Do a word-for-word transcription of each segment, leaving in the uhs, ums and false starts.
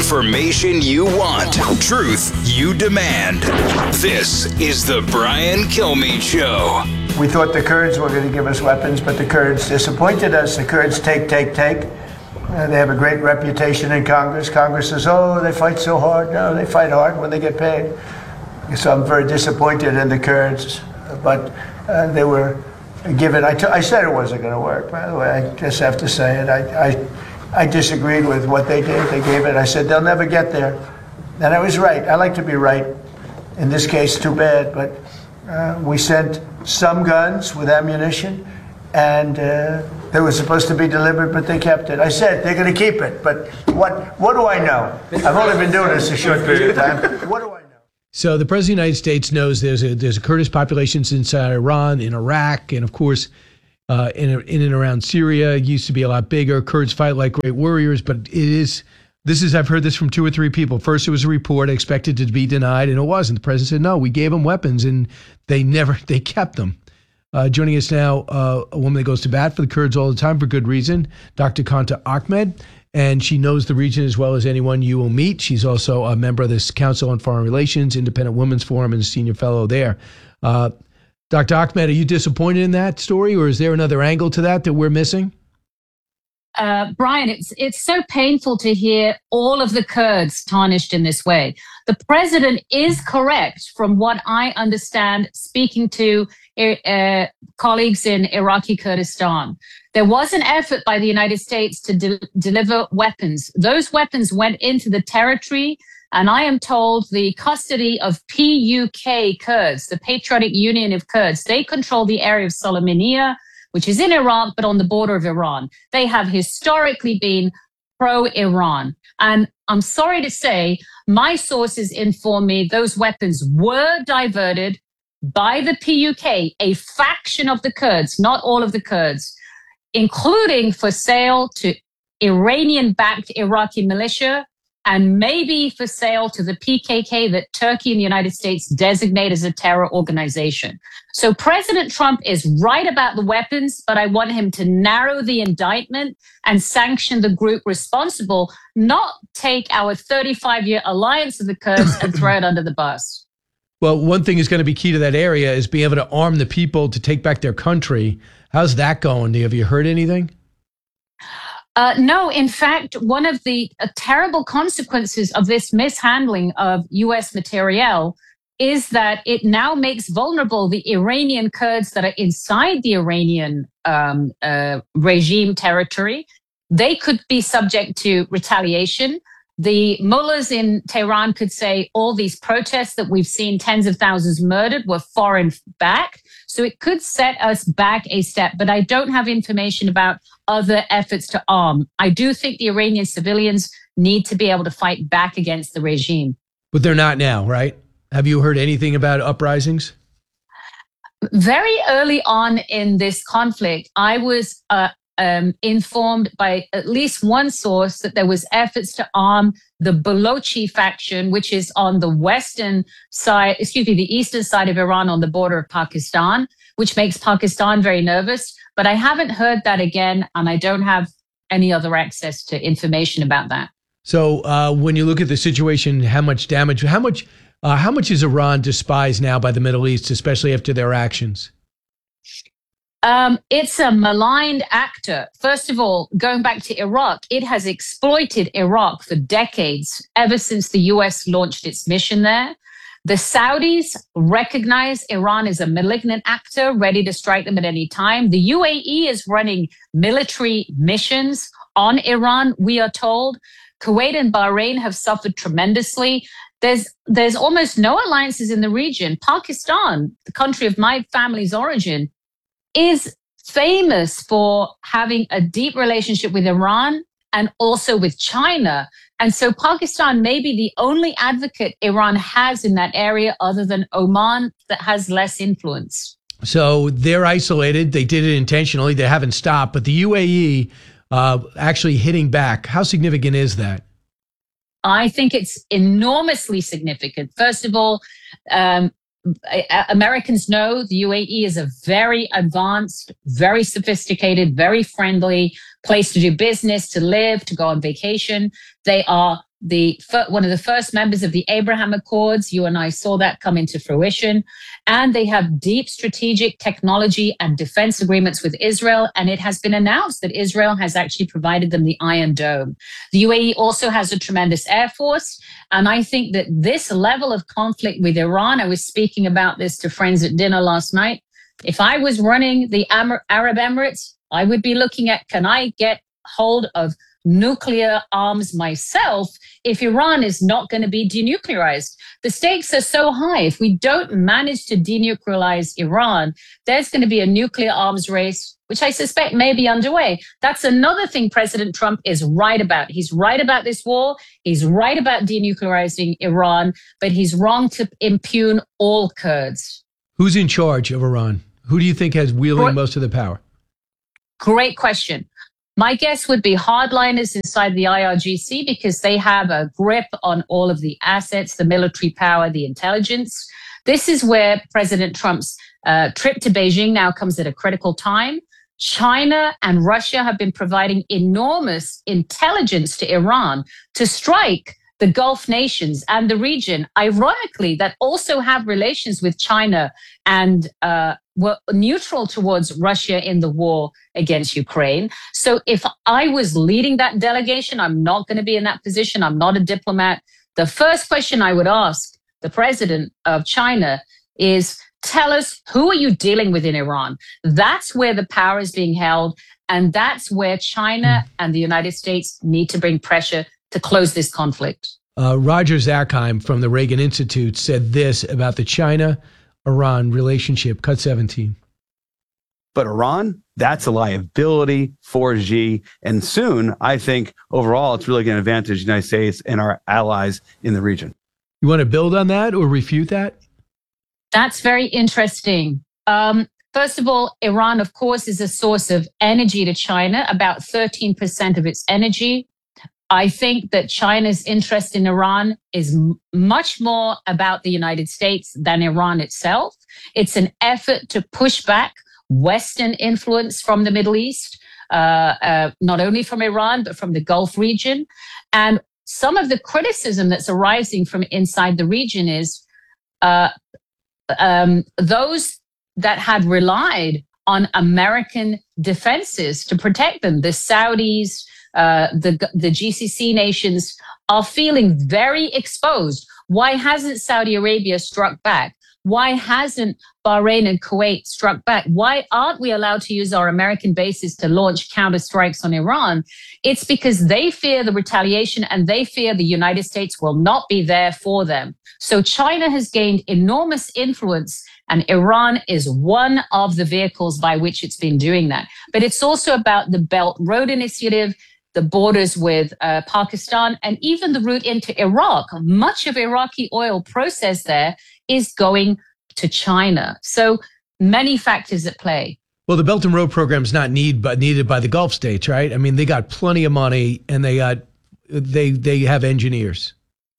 Information you want. Truth you demand. This is the Brian Kilmeade Show. We thought the Kurds were going to give us weapons, but the Kurds disappointed us. The Kurds take, take, take. Uh, they have a great reputation in Congress. Congress says, oh, they fight so hard. No, they fight hard when they get paid. So I'm very disappointed in the Kurds. But uh, they were given, I, t- I said it wasn't going to work, by the way. I just have to say it. I, I I disagreed with what they did. They gave it. I said, they'll never get there. And I was right. I like to be right. In this case, too bad. But uh, we sent some guns with ammunition, and uh, they were supposed to be delivered, but they kept it. I said, they're going to keep it. But what, what do I know? I've only been doing this a short period of time. What do I know? So the President of the United States knows there's a, there's a Kurdish population inside Iran, in Iraq, and of course, Uh, in, in and around Syria. It used to be a lot bigger. Kurds fight like great warriors, but it is, this is, I've heard this from two or three people. First, it was a report expected to be denied, and it wasn't. The president said, no, we gave them weapons, and they never, they kept them. Uh, joining us now, uh, a woman that goes to bat for the Kurds all the time for good reason, Doctor Kanta Ahmed, and she knows the region as well as anyone you will meet. She's also a member of this Council on Foreign Relations, Independent Women's Forum, and a senior fellow there. Uh, Doctor Ahmed, are you disappointed in that story, or is there another angle to that that we're missing? Uh, Brian, it's it's so painful to hear all of the Kurds tarnished in this way. The president is correct, from what I understand, speaking to uh, colleagues in Iraqi Kurdistan. There was an effort by the United States to de- deliver weapons. Those weapons went into the territory, and I am told the custody of P U K Kurds, the Patriotic Union of Kurds. They control the area of Sulaymaniyah, which is in Iraq, but on the border of Iran. They have historically been pro-Iran. And I'm sorry to say, my sources inform me those weapons were diverted by the P U K, a faction of the Kurds, not all of the Kurds, including for sale to Iranian-backed Iraqi militia, and maybe for sale to the P K K that Turkey and the United States designate as a terror organization. So President Trump is right about the weapons, but I want him to narrow the indictment and sanction the group responsible, not take our thirty-five-year alliance of the Kurds and throw it under the bus. Well, one thing is going to be key to that area is being able to arm the people to take back their country. How's that going? Have you heard anything? Uh, no, in fact, one of the uh, terrible consequences of this mishandling of U S materiel is that it now makes vulnerable the Iranian Kurds that are inside the Iranian um, uh, regime territory. They could be subject to retaliation. The mullahs in Tehran could say all these protests that we've seen, tens of thousands murdered, were foreign back. So it could set us back a step. But I don't have information about other efforts to arm. I do think the Iranian civilians need to be able to fight back against the regime. But they're not now, right? Have you heard anything about uprisings? Very early on in this conflict, I was uh, um, informed by at least one source that there was efforts to arm the Balochi faction, which is on the western side, excuse me, the eastern side of Iran on the border of Pakistan, which makes Pakistan very nervous. But I haven't heard that again, and I don't have any other access to information about that. So uh, when you look at the situation, how much damage, how much, uh, how much is Iran despised now by the Middle East, especially after their actions? Um, it's a maligned actor. First of all, going back to Iraq, it has exploited Iraq for decades, ever since the U S launched its mission there. The Saudis recognize Iran as a malignant actor, ready to strike them at any time. The U A E is running military missions on Iran, we are told. Kuwait and Bahrain have suffered tremendously. There's there's almost no alliances in the region. Pakistan, the country of my family's origin, is famous for having a deep relationship with Iran and also with China. And so Pakistan may be the only advocate Iran has in that area other than Oman that has less influence. So they're isolated. They did it intentionally. They haven't stopped. But the U A E uh, actually hitting back. How significant is that? I think it's enormously significant. First of all, um, Americans know the U A E is a very advanced, very sophisticated, very friendly place to do business, to live, to go on vacation. They are the one of the first members of the Abraham Accords. You and I saw that come into fruition. And they have deep strategic technology and defense agreements with Israel. And it has been announced that Israel has actually provided them the Iron Dome. The U A E also has a tremendous air force. And I think that this level of conflict with Iran, I was speaking about this to friends at dinner last night. If I was running the Arab Emirates, I would be looking at, can I get hold of nuclear arms myself if Iran is not going to be denuclearized? The stakes are so high. If we don't manage to denuclearize Iran, there's going to be a nuclear arms race, which I suspect may be underway. That's another thing President Trump is right about. He's right about this war. He's right about denuclearizing Iran, but he's wrong to impugn all Kurds. Who's in charge of Iran? Who do you think has wielding most of the power? Great question. My guess would be hardliners inside the I R G C because they have a grip on all of the assets, the military power, the intelligence. This is where President Trump's uh, trip to Beijing now comes at a critical time. China and Russia have been providing enormous intelligence to Iran to strike the Gulf nations and the region, ironically, that also have relations with China and uh, were neutral towards Russia in the war against Ukraine. So if I was leading that delegation, I'm not going to be in that position. I'm not a diplomat. The first question I would ask the president of China is, tell us, who are you dealing with in Iran? That's where the power is being held. And that's where China and the United States need to bring pressure to close this conflict. Uh, Roger Zakheim from the Reagan Institute said this about the China-Iran relationship. Cut seventeen. But Iran, that's a liability for Xi. And soon, I think, overall, it's really going to advantage the United States and our allies in the region. You want to build on that or refute that? That's very interesting. Um, First of all, Iran, of course, is a source of energy to China, about thirteen percent of its energy. I think that China's interest in Iran is m- much more about the United States than Iran itself. It's an effort to push back Western influence from the Middle East, uh, uh, not only from Iran, but from the Gulf region. And some of the criticism that's arising from inside the region is uh, um, those that had relied on American defenses to protect them, the Saudis, uh, the, the G C C nations, are feeling very exposed. Why hasn't Saudi Arabia struck back? Why hasn't Bahrain and Kuwait struck back? Why aren't we allowed to use our American bases to launch counterstrikes on Iran? It's because they fear the retaliation and they fear the United States will not be there for them. So China has gained enormous influence, and Iran is one of the vehicles by which it's been doing that. But it's also about the Belt and Road Initiative, the borders with uh, Pakistan, and even the route into Iraq. Much of Iraqi oil processed there is going to China. So many factors at play. Well, the Belt and Road program is not need, but needed by the Gulf states, right? I mean, they got plenty of money, and they got they they have engineers.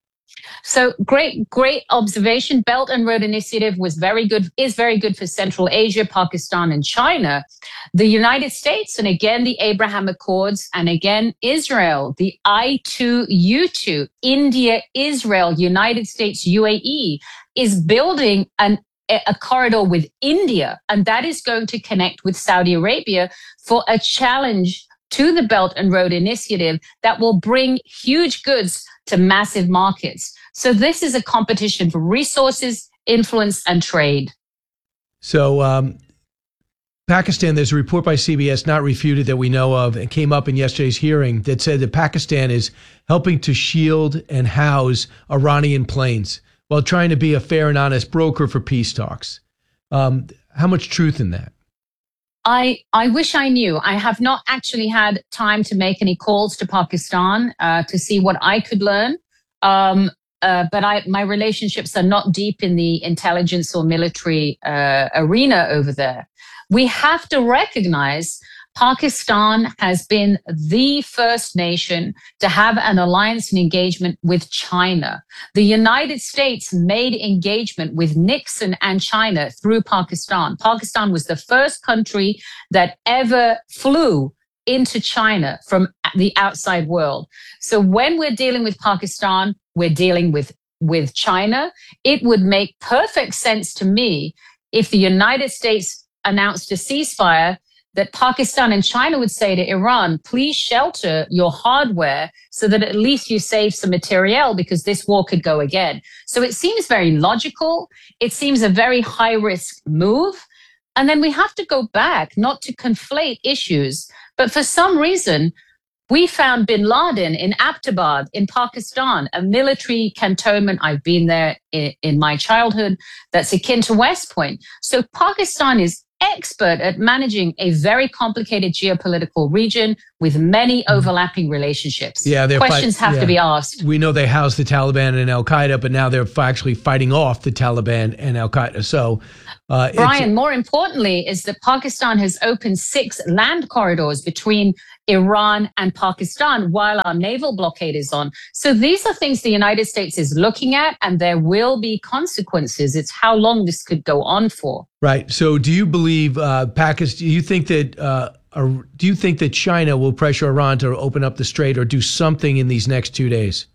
So great, great observation. Belt and Road Initiative was very good, is very good for Central Asia, Pakistan, and China. The United States, and again, the Abraham Accords, and again, Israel, the I two U two, India, Israel, United States, U A E, is building an a corridor with India, and that is going to connect with Saudi Arabia for a challenge to the Belt and Road Initiative that will bring huge goods to massive markets. So this is a competition for resources, influence, and trade. So um, Pakistan, there's a report by C B S, not refuted, that we know of, and came up in yesterday's hearing, that said that Pakistan is helping to shield and house Iranian planes while trying to be a fair and honest broker for peace talks. Um, how much truth in that? I, I wish I knew. I have not actually had time to make any calls to Pakistan uh, to see what I could learn. Um, uh, but I, my relationships are not deep in the intelligence or military uh, arena over there. We have to recognize Pakistan has been the first nation to have an alliance and engagement with China. The United States made engagement with Nixon and China through Pakistan. Pakistan was the first country that ever flew into China from the outside world. So when we're dealing with Pakistan, we're dealing with, with China. It would make perfect sense to me if the United States announced a ceasefire, that Pakistan and China would say to Iran, please shelter your hardware so that at least you save some materiel, because this war could go again. So it seems very logical. It seems a very high risk move. And then we have to go back, not to conflate issues, but for some reason, we found bin Laden in Abbottabad in Pakistan, a military cantonment. I've been there in, in my childhood. That's akin to West Point. So Pakistan is expert at managing a very complicated geopolitical region with many overlapping relationships. Yeah, questions fight, have yeah. to be asked. We know they housed the Taliban and Al Qaeda, but now they're actually fighting off the Taliban and Al Qaeda. So, uh, Brian, more importantly, is that Pakistan has opened six land corridors between Iran and Pakistan while our naval blockade is on. So these are things the United States is looking at, and there will be consequences. It's how long this could go on for. Right. So do you believe uh, Pakistan, do you think that uh, or do you think that China will pressure Iran to open up the strait or do something in these next two days?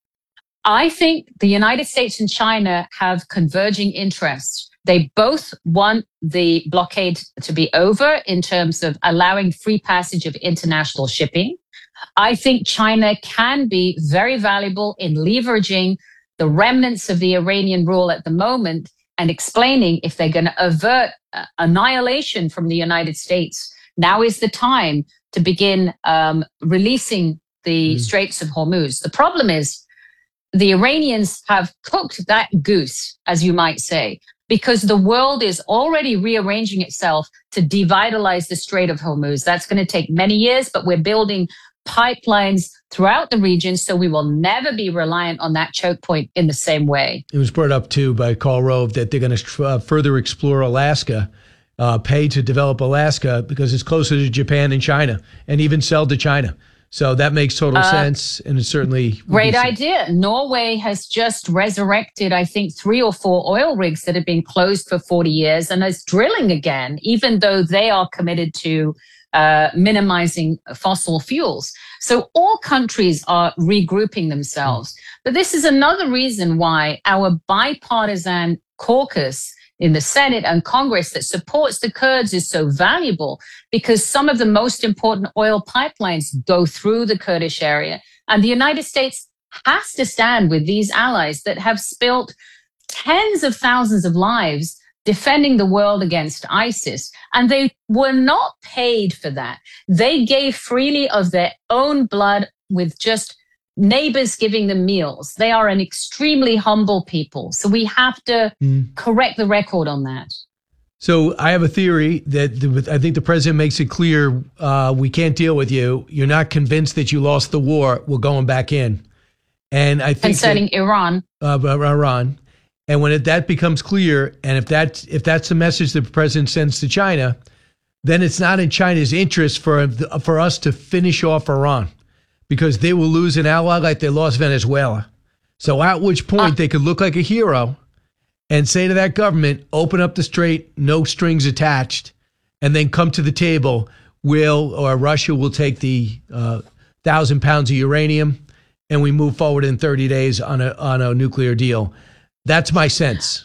I think the United States and China have converging interests. They both want the blockade to be over in terms of allowing free passage of international shipping. I think China can be very valuable in leveraging the remnants of the Iranian rule at the moment and explaining if they're going to avert uh, annihilation from the United States. Now is the time to begin um, releasing the mm. Straits of Hormuz. The problem is the Iranians have cooked that goose, as you might say, because the world is already rearranging itself to devitalize the Strait of Hormuz. That's going to take many years, but we're building pipelines throughout the region, so we will never be reliant on that choke point in the same way. It was brought up, too, by Karl Rove that they're going to uh, further explore Alaska, uh, pay to develop Alaska because it's closer to Japan and China, and even sell to China. So that makes total uh, sense, and it's certainly... Great idea. Norway has just resurrected, I think, three or four oil rigs that have been closed for forty years and is drilling again, even though they are committed to uh, minimizing fossil fuels. So all countries are regrouping themselves. But this is another reason why our bipartisan caucus in the Senate and Congress that supports the Kurds is so valuable, because some of the most important oil pipelines go through the Kurdish area. And the United States has to stand with these allies that have spilt tens of thousands of lives defending the world against ISIS. And they were not paid for that. They gave freely of their own blood with just neighbors giving them meals. They are an extremely humble people. So we have to mm. correct the record on that. So I have a theory that the, I think the president makes it clear, uh, we can't deal with you. You're not convinced that you lost the war. We're going back in. And I think concerning that, Iran, uh, Iran. And when it, that becomes clear, and if that if that's the message the president sends to China, then it's not in China's interest for for us to finish off Iran, because they will lose an ally like they lost Venezuela. So at which point uh, they could look like a hero and say to that government, open up the strait, no strings attached, and then come to the table. Will or Russia will take the uh, thousand pounds of uranium, and we move forward in thirty days on a on a nuclear deal. That's my sense.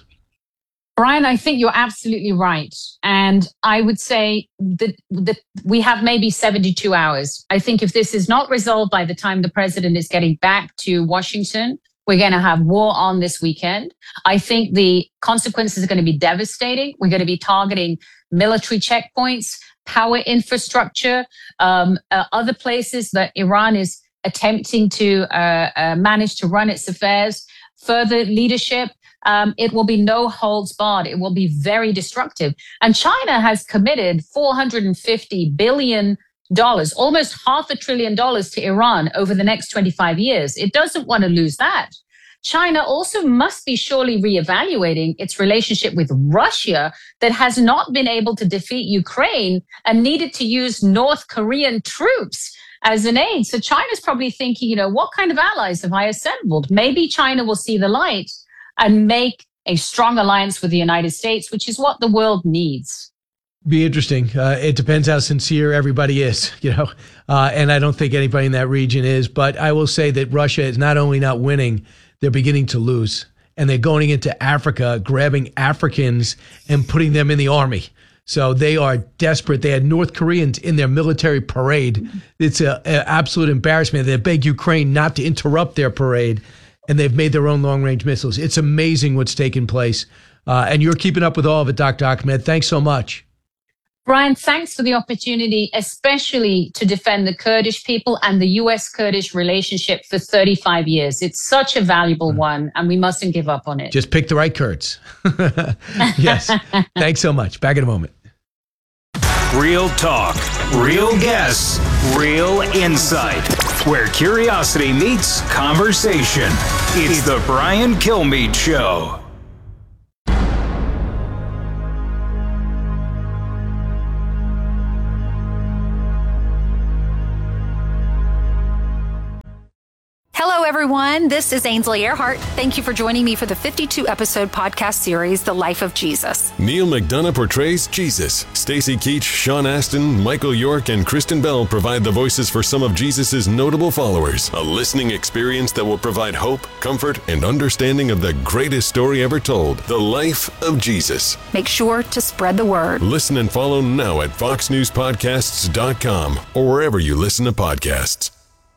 Brian, I think you're absolutely right. And I would say that, that we have maybe seventy-two hours. I think if this is not resolved by the time the president is getting back to Washington, we're going to have war on this weekend. I think the consequences are going to be devastating. We're going to be targeting military checkpoints, power infrastructure, um, uh, other places that Iran is attempting to uh, uh, manage to run its affairs. Further leadership, um, it will be no holds barred. It will be very destructive. And China has committed four hundred fifty billion dollars, almost half a trillion dollars to Iran over the next twenty-five years. It doesn't want to lose that. China also must be surely reevaluating its relationship with Russia that has not been able to defeat Ukraine and needed to use North Korean troops as an aid. So China's probably thinking, you know, what kind of allies have I assembled? Maybe China will see the light and make a strong alliance with the United States, which is what the world needs. Be interesting. Uh, it depends how sincere everybody is, you know, uh, and I don't think anybody in that region is. But I will say that Russia is not only not winning, they're beginning to lose. And they're going into Africa, grabbing Africans and putting them in the army. So they are desperate. They had North Koreans in their military parade. It's an absolute embarrassment. They beg Ukraine not to interrupt their parade, and they've made their own long-range missiles. It's amazing what's taken place. Uh, and you're keeping up with all of it, Doctor Ahmed. Thanks so much. Brian, thanks for the opportunity, especially to defend the Kurdish people and the U S-Kurdish relationship for thirty-five years. It's such a valuable mm. one, and we mustn't give up on it. Just pick the right Kurds. Yes. Thanks so much. Back in a moment. Real talk, real guests, real insight. Where curiosity meets conversation. It's the Brian Kilmeade Show. Hello, everyone. This is Ainsley Earhart. Thank you for joining me for the fifty-two episode podcast series, The Life of Jesus. Neil McDonough portrays Jesus. Stacy Keach, Sean Astin, Michael York, and Kristen Bell provide the voices for some of Jesus' notable followers. A listening experience that will provide hope, comfort, and understanding of the greatest story ever told, The Life of Jesus. Make sure to spread the word. Listen and follow now at fox news podcasts dot com or wherever you listen to podcasts.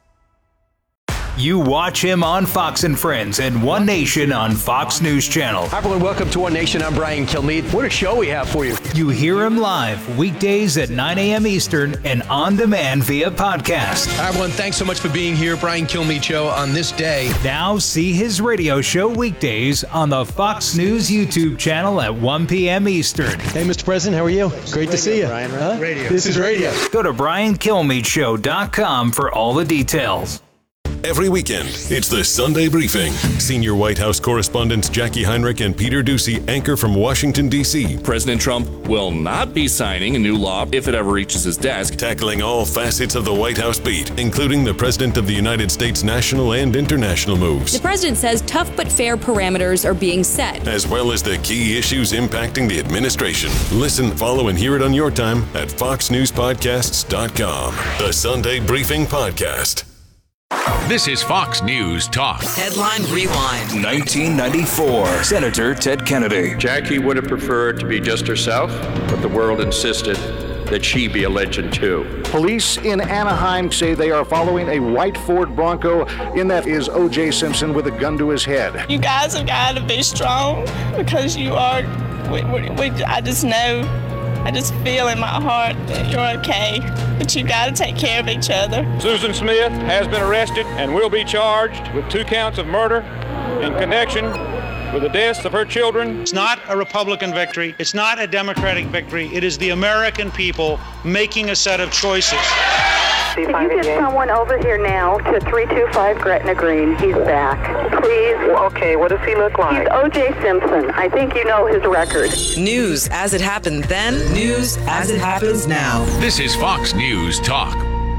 You watch him on Fox and Friends and One Nation on Fox News Channel. Hi, everyone. Welcome to One Nation. I'm Brian Kilmeade. What a show we have for you. You hear him live weekdays at nine a.m. Eastern and on demand via podcast. Hi, everyone. Thanks so much for being here. Brian Kilmeade Show on this day. Now see his radio show weekdays on the Fox News YouTube channel at one p.m. Eastern. Hey, Mister President. How are you? Great to see you. Brian, right? Huh? Radio. This is radio. Go to brian kilmeade show dot com for all the details. Every weekend, it's the Sunday Briefing. Senior White House correspondents Jackie Heinrich and Peter Doocy anchor from Washington, D C President Trump will not be signing a new law if it ever reaches his desk. Tackling all facets of the White House beat, including the President of the United States national and international moves. The president says tough but fair parameters are being set, as well as the key issues impacting the administration. Listen, follow, and hear it on your time at fox news podcasts dot com. The Sunday Briefing Podcast. This is Fox News Talk. Headline Rewind. nineteen ninety-four. Senator Ted Kennedy. Jackie would have preferred to be just herself, but the world insisted that she be a legend too. Police in Anaheim say they are following a white Ford Bronco. In that is O J Simpson with a gun to his head. You guys have got to be strong because you are, we, we, we, I just know, I just feel in my heart that you're okay, but you got to take care of each other. Susan Smith has been arrested and will be charged with two counts of murder in connection with the deaths of her children. It's not a Republican victory. It's not a Democratic victory. It is the American people making a set of choices. Can you get someone over here now to three two five Gretna Green? He's back. Please. Well, okay, what does he look like? He's O J Simpson. I think you know his record. News as it happened then, news as it happens now. This is Fox News Talk.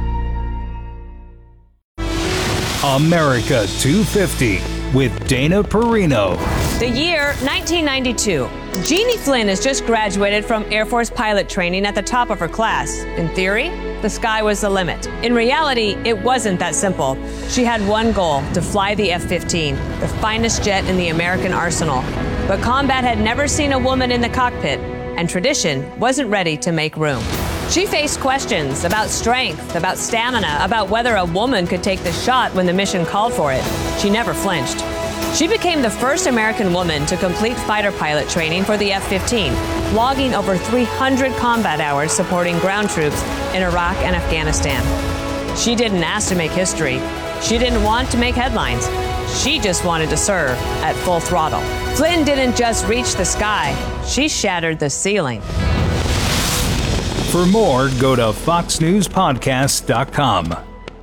America two fifty with Dana Perino. The year nineteen ninety-two. Jeannie Flynn has just graduated from Air Force pilot training at the top of her class. In theory, the sky was the limit. In reality, it wasn't that simple. She had one goal, to fly the F fifteen, the finest jet in the American arsenal. But combat had never seen a woman in the cockpit, and tradition wasn't ready to make room. She faced questions about strength, about stamina, about whether a woman could take the shot when the mission called for it. She never flinched. She became the first American woman to complete fighter pilot training for the F fifteen, logging over three hundred combat hours supporting ground troops in Iraq and Afghanistan. She didn't ask to make history. She didn't want to make headlines. She just wanted to serve at full throttle. Flynn didn't just reach the sky. She shattered the ceiling. For more, go to fox news podcasts dot com.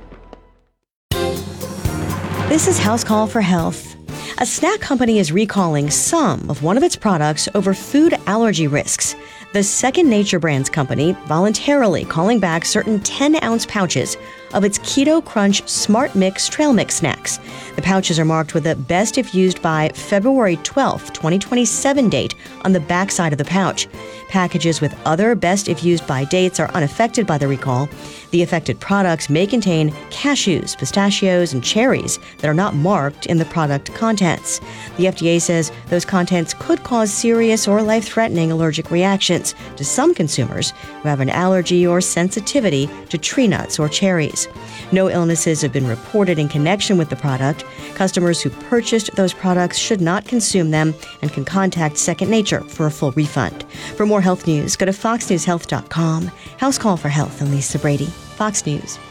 This is House Call for Health. A snack company is recalling some of one of its products over food allergy risks. The Second Nature Brands company voluntarily calling back certain ten-ounce pouches of its Keto Crunch Smart Mix Trail Mix snacks. The pouches are marked with a best if used by February twelfth, twenty twenty-seven date on the backside of the pouch. Packages with other best if used by dates are unaffected by the recall. The affected products may contain cashews, pistachios, and cherries that are not marked in the product contents. The F D A says those contents could cause serious or life-threatening allergic reactions to some consumers who have an allergy or sensitivity to tree nuts or cherries. No illnesses have been reported in connection with the product. Customers who purchased those products should not consume them and can contact Second Nature for a full refund. For more health news, go to fox news health dot com. House Call for Health and Lisa Brady, Fox News.